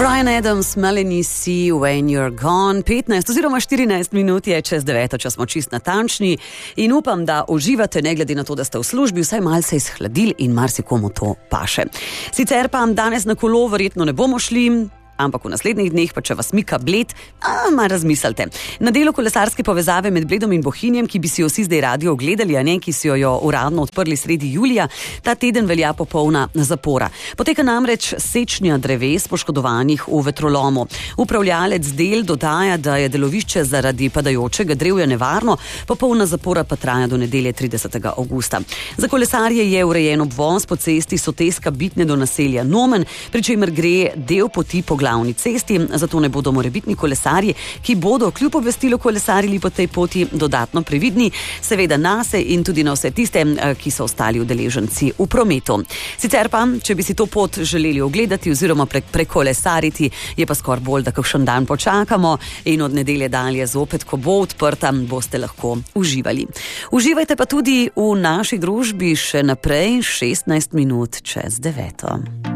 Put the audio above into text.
Bryan Adams, Melanie C, When You're Gone. 15 oziroma 14 minut je čez 9, če smo čist natančni, in upam, da uživate, ne glede na to, da ste v službi, vsaj malce izhladili in marsikomu to paše. Sicer pa danes na kolo verjetno ne bomo šli, ampak v naslednjih dneh, pa če vas mika Bled, malo razmislite. Na delu kolesarske povezave med Bledom in Bohinjem, ki bi si jo vsi zdaj radi ogledali, a ne, ki si jo uradno odprli sredi julija, ta teden velja popolna zapora. Poteka namreč sečnja dreves poškodovanih v vetrolomu. Upravljalec del dodaja, da je delovišče zaradi padajočega drevja nevarno, popolna zapora pa traja do nedelje 30. avgusta. Za kolesarje je urejen obvoz po cesti Soteska-Bitne do naselja Nomen, pri čemer gre del poti po glavni cesti, zato ne bodo morebitni kolesarji, ki bodo kljub obvestilu kolesarili po tej poti, dodatno previdni, seveda nase in tudi na vse tiste, ki so ostali udeleženci v prometu. Sicer pa, če bi si to pot želeli ogledati oziroma prekolesariti, je pa skoraj bolj, da kakšen dan počakamo in od nedelje dalje zopet, ko bo odprta, boste lahko uživali. Uživajte pa tudi v naši družbi še naprej 16 minut čez 9.